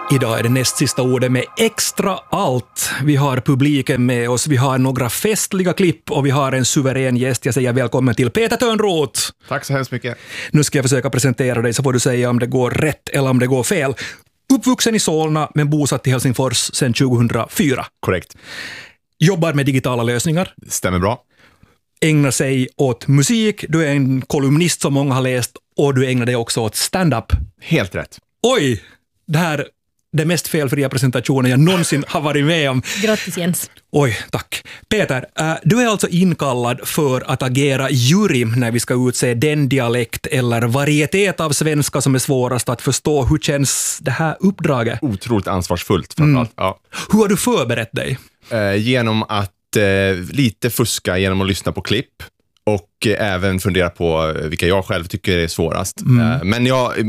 Idag är det näst sista ordet med extra allt. Vi har publiken med oss, vi har några festliga klipp och vi har en suverän gäst. Jag säger välkommen till Peter Törnroth. Tack så hemskt mycket. Nu ska jag försöka presentera dig så får du säga om det går rätt eller om det går fel. Uppvuxen i Solna men bosatt i Helsingfors sedan 2004. Korrekt. Jobbar med digitala lösningar. Stämmer bra. Ägnar sig åt musik. Du är en kolumnist som många har läst och du ägnar dig också åt stand-up. Helt rätt. Oj, det här det mest felfria presentationen jag någonsin har varit med om. Grattis Jens. Oj, tack. Peter, du är alltså inkallad för att agera jury när vi ska utse den dialekt eller varietet av svenska som är svårast att förstå. Hur känns det här uppdraget? Otroligt ansvarsfullt framförallt. Ja. Hur har du förberett dig? Genom att lite fuska genom att lyssna på klipp. Och även fundera på vilka jag själv tycker är svårast. Men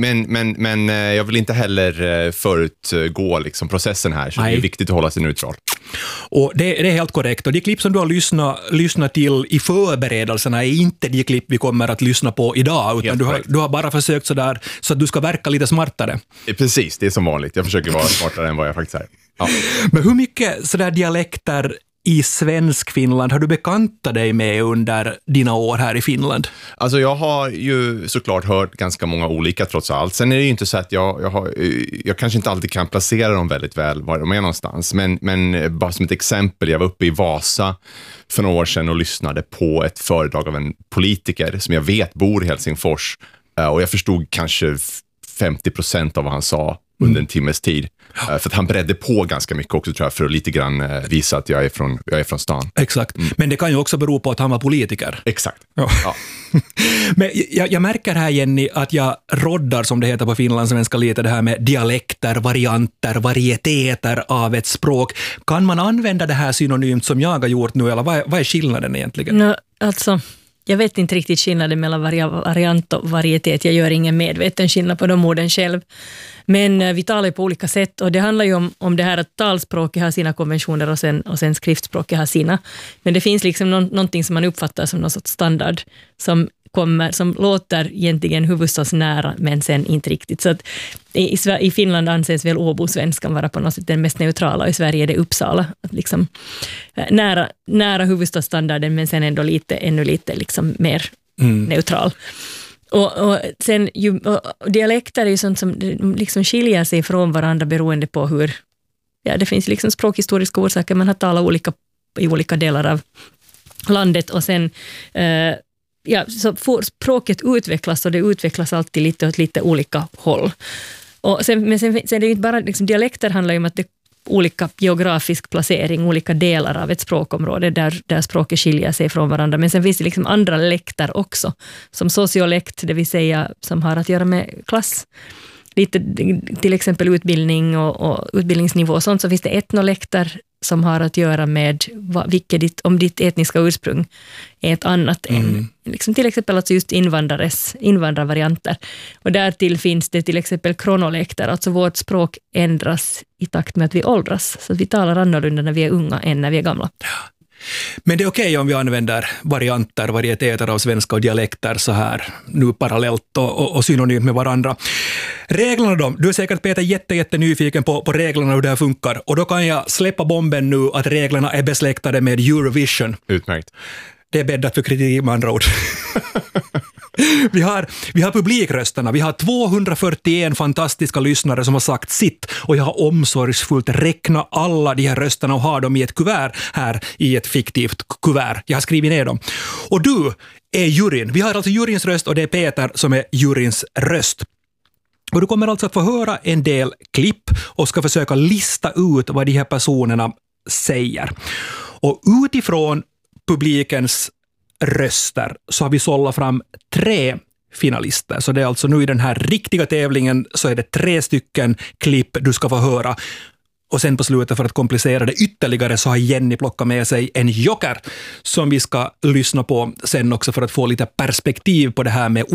jag vill inte heller förutgå liksom processen här. Så det är viktigt att hålla sig neutral. Och det är helt korrekt. Och de klipp som du har lyssnat till i förberedelserna är inte de klipp vi kommer att lyssna på idag. Utan du har bara försökt sådär så att du ska verka lite smartare. Precis, det är som vanligt. Jag försöker vara smartare än vad jag faktiskt är. Ja. Men hur mycket sådär dialekter i svensk Finland har du bekantat dig med under dina år här i Finland? Alltså jag har ju såklart hört ganska många olika trots allt. Sen är det ju inte så att jag kanske inte alltid kan placera dem väldigt väl var de är någonstans. Men bara som ett exempel, jag var uppe i Vasa för några år sedan och lyssnade på ett föredrag av en politiker som jag vet bor i Helsingfors. Och jag förstod kanske 50% av vad han sa under en timmes tid. För att han bredde på ganska mycket också tror jag för att lite grann visa att jag är från stan. Exakt. Men det kan ju också bero på att han var politiker. Exakt. Ja. Men jag märker här Jenny att jag roddar som det heter på finlandssvenska lite det här med dialekter, varianter, varieteter av ett språk. Kan man använda det här synonymt som jag har gjort nu eller vad är skillnaden egentligen? Alltså jag vet inte riktigt skillnaden mellan variant och varietet. Jag gör ingen medveten skillnad på de orden själv. Men vi talar ju på olika sätt och det handlar ju om det här att talspråket har sina konventioner och sen skriftspråket har sina. Men det finns liksom någonting som man uppfattar som någon sorts standard som låter egentligen huvudstadsnära men sen inte riktigt. Så att i Finland anses väl Åbo-svenskan vara på något sätt den mest neutrala och i Sverige är det Uppsala. Att liksom, nära huvudstadsstandarden men sen ändå ännu lite liksom mer neutral. Och sen dialekter är ju sånt som liksom skiljer sig från varandra beroende på hur det finns liksom språkhistoriska orsaker. Man har talat olika i olika delar av landet och sen så språket utvecklas och det utvecklas alltid lite åt lite olika håll. Och sen är det ju inte bara liksom, dialekter handlar ju om att det är olika geografisk placering, olika delar av ett språkområde där språket skiljer sig från varandra. Men sen finns det liksom andra läkter också, som sociolekt, det vill säga som har att göra med klass. Lite till exempel utbildning och utbildningsnivå och sånt, så finns det etnolekter som har att göra med om ditt etniska ursprung är ett annat än liksom till exempel alltså just invandrarvarianter. Och därtill finns det till exempel kronolekter, alltså vårt språk ändras i takt med att vi åldras. Så att vi talar annorlunda när vi är unga än när vi är gamla. Men det är okej om vi använder varianter, varieteter av svenska och dialekter så här nu parallellt och synonymt med varandra. Reglerna då? Du är säkert Peter jätte nyfiken på reglerna hur det här funkar. Och då kan jag släppa bomben nu att reglerna är besläktade med Eurovision. Utmärkt. Det är bäddat för kritik med andra ord. Vi har publikrösterna. Vi har 241 fantastiska lyssnare som har sagt sitt. Och jag har omsorgsfullt räknat alla de här rösterna och har dem i ett kuvert här i ett fiktivt kuvert. Jag har skrivit ner dem. Och du är juryn. Vi har alltså juryns röst och det är Peter som är juryns röst. Och du kommer alltså att få höra en del klipp och ska försöka lista ut vad de här personerna säger. Och utifrån publikens röster så har vi sållat fram 3 finalister. Så det är alltså nu i den här riktiga tävlingen så är det 3 stycken klipp du ska få höra. Och sen på slutet för att komplicera det ytterligare så har Jenny plockat med sig en joker som vi ska lyssna på sen också för att få lite perspektiv på det här med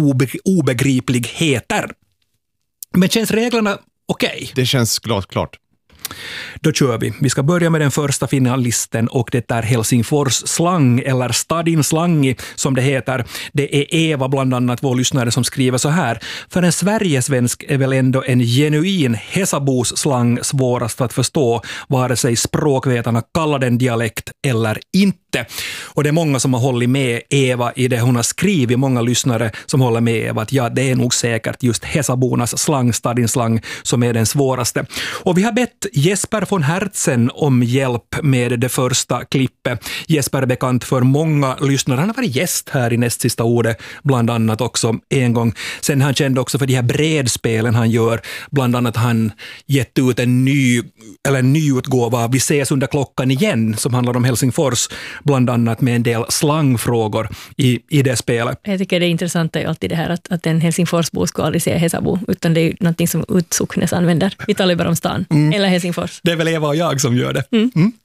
obegripligheter. Men känns reglerna okej? Det känns klart. Då kör vi. Vi ska börja med den första finalisten och det är Helsingfors slang, eller Stadin slangi som det heter. Det är Eva bland annat, vår lyssnare, som skriver så här. För en Sverigesvensk är väl ändå en genuin Hesabos slang svårast att förstå, vare sig språkvetarna kallar den dialekt eller inte. Och det är många som har hållit med Eva i det hon har skrivit, många lyssnare som håller med Eva att ja, det är nog säkert just Hesabornas slang, Stadin slang, som är den svåraste. Och vi har bett Jesper von Hertzen om hjälp med det första klippet. Jesper är bekant för många lyssnare. Han har varit gäst här i näst sista ordet, bland annat också en gång. Sen han kände också för de här bredspelen han gör. Bland annat han gett ut en ny utgåva, Vi ses under klockan igen, som handlar om Helsingfors, bland annat med en del slangfrågor i det spelet. Jag tycker det är intressant är ju alltid det här att en Helsingforsbo ska aldrig säga Hesabo, utan det är ju någonting som Utsocknes använder. Vi talar ju bara om stan, eller Helsingfors. Det är väl Eva och jag som gör det.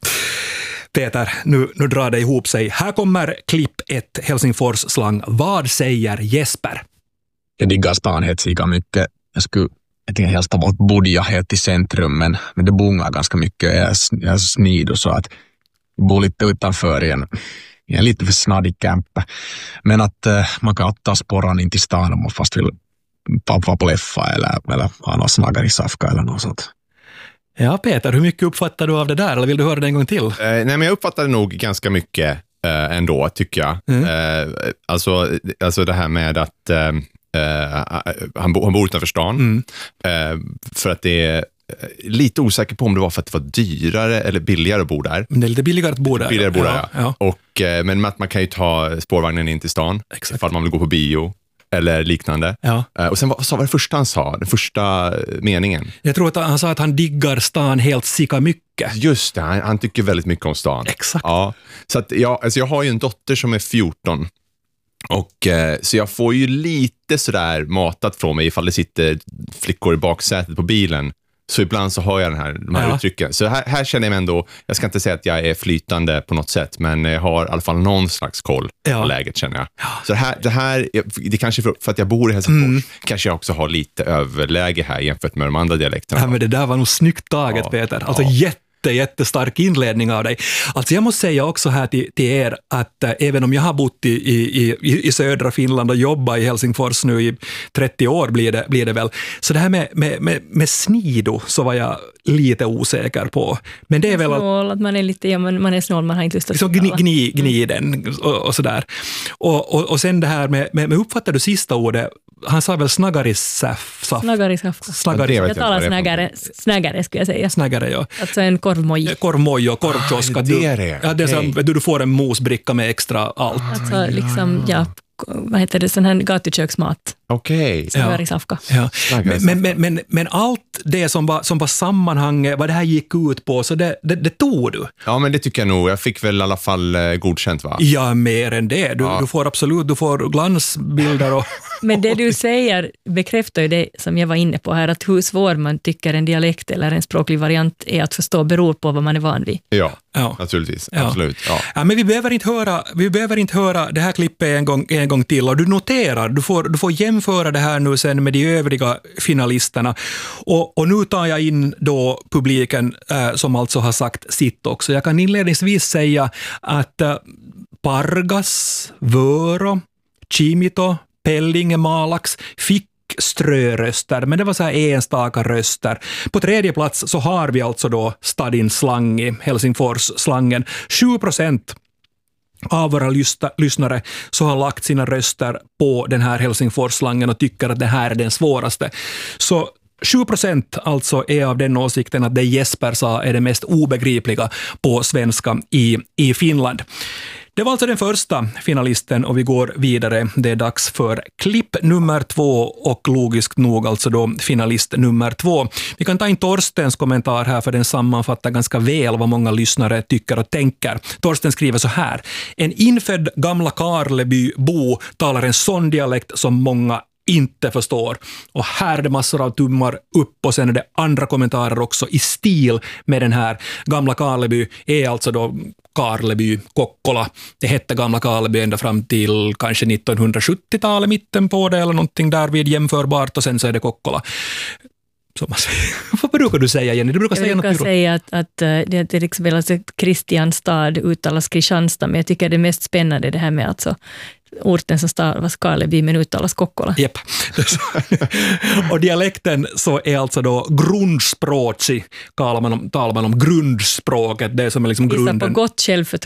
Peter, nu drar det ihop sig. Här kommer klipp 1, Helsingfors slang. Vad säger Jesper? Jag diggar stan hetsika mycket. Jag tänker helst ta bort Bodja helt i centrum, men det bungar ganska mycket. Jag är snid och så att jag bor lite utanför i en lite för snadig camp. Men att man kan ta sporran in till stan om man fast vill vara på leffa eller ha någon snaggar i safka eller något sånt. Ja, Peter, hur mycket uppfattar du av det där? Eller vill du höra det en gång till? Nej, men jag uppfattade nog ganska mycket ändå, tycker jag. Alltså det här med att han bor utanför stan. För att det är lite osäker på om det var för att det var dyrare eller billigare att bo där. Men det är lite billigare att bo där. Billigare att bo där, ja. Och, men att man kan ju ta spårvagnen in till stan. Exakt. Ifall man vill gå på bio eller liknande. Ja. Och sen vad var det första han sa? Den första meningen. Jag tror att han sa att han diggar stan helt sika mycket. Just det, han tycker väldigt mycket om stan. Exakt. Ja. Så att jag har ju en dotter som är 14. Och så jag får ju lite sådär matat från mig ifall det sitter flickor i baksätet på bilen. Så ibland så har jag de här uttrycken. Så här känner jag mig ändå, jag ska inte säga att jag är flytande på något sätt, men jag har i alla fall någon slags koll på läget, känner jag. Så det kanske för att jag bor i Helsingfors, kanske jag också har lite överläge här jämfört med de andra dialekterna. Ja, men det där var nog snyggt taget, Peter. Alltså jättestark inledning av dig. Alltså jag måste säga också här till er att även om jag har bott i södra Finland och jobbat i Helsingfors nu i 30 år blir det väl. Så det här med snido så var jag lite osäker på. Men det är väl att man är lite, man är snål, man har inte lust att så gni den och sådär. Och sen det här med uppfattar du sista ordet? Han sa väl snaggarisafka? Jag talar snaggare skulle jag säga. Snaggare, ja. Alltså en korvmoj. Korvmoj och korvkiosk. Det är det. Ja, det är som du får en mosbricka med extra allt. Alltså liksom, vad heter det, sån här gatuköksmat. Okej. Snaggarisafka. Ja. Men allt det som var sammanhanget, vad det här gick ut på, så det tog du. Ja, men det tycker jag nog. Jag fick väl i alla fall godkänt, va? Ja, mer än det. Du får absolut, du får glansbilder och... Men det du säger bekräftar ju det som jag var inne på här, att hur svår man tycker en dialekt eller en språklig variant är att förstå beror på vad man är van vid. Ja. Naturligtvis. Ja. Absolut. Ja, men vi behöver inte höra det här klippet en gång till, och du noterar, du får jämföra det här nu sen med de övriga finalisterna, och nu tar jag in då publiken som alltså har sagt sitt också. Jag kan inledningsvis säga att Pargas, Vörå, Kimito, Pellinge, Malax fick ströröster, men det var så här enstaka röster. På tredje plats så har vi alltså då Stadin slangi, Helsingfors-slangen. 7% av våra lyssnare så har lagt sina röster på den här Helsingfors-slangen och tycker att det här är den svåraste. Så 7% alltså är av den åsikten att det Jesper sa är det mest obegripliga på svenska i Finland. Det var alltså den första finalisten och vi går vidare. Det är dags för klipp nummer 2 och logiskt nog alltså då finalist nummer 2. Vi kan ta in Torstens kommentar här, för den sammanfattar ganska väl vad många lyssnare tycker och tänker. Torsten skriver så här: en infödd gamla Karleby-bo talar en sån dialekt som många inte förstår. Och här är det massor av tummar upp, och sen är det andra kommentarer också i stil med den här. Gamla Karleby är alltså då Karleby, Kokkola. Det hette Gamla Karleby ända fram till kanske 1970-talet, mitten på det eller någonting där vid jämförbart, och sen så är det Kokkola. som man säger. Vad brukar du säga, Jenny? Du brukar säga något säga att det till exempel alltså Kristianstad uttalas Kristianstad, men jag tycker det är mest spännande det här med alltså orten som stavas Karleby men uttalas Kokkola. Japp. Och dialekten så är alltså då grundspråkig, talar man om grundspråket, det som är liksom grunden. Vissa på gott självförtroende